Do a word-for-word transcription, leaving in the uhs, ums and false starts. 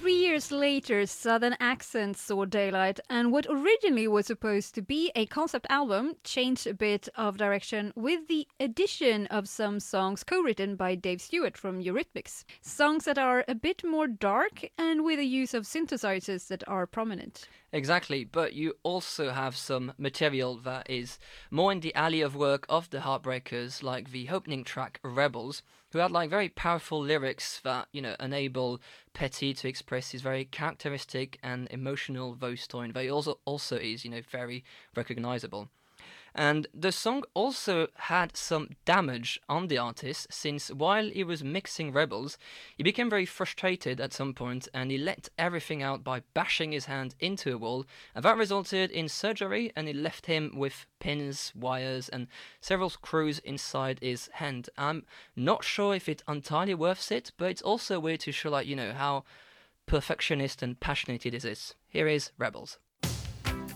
Three years later, Southern Accents saw daylight, and what originally was supposed to be a concept album changed a bit of direction with the addition of some songs co-written by Dave Stewart from Eurythmics. Songs that are a bit more dark and with a use of synthesizers that are prominent. Exactly, but you also have some material that is more in the alley of work of the Heartbreakers, like the opening track Rebels, who had like very powerful lyrics that, you know, enable Petty to express his very characteristic and emotional voice tone that also also is, you know, very recognizable. And the song also had some damage on the artist, since while he was mixing Rebels, he became very frustrated at some point and he let everything out by bashing his hand into a wall, and that resulted in surgery and it left him with pins, wires, and several screws inside his hand. I'm not sure if it's entirely worth it, but it's also a way to show, like, you know, how perfectionist and passionate it is. Here is Rebels.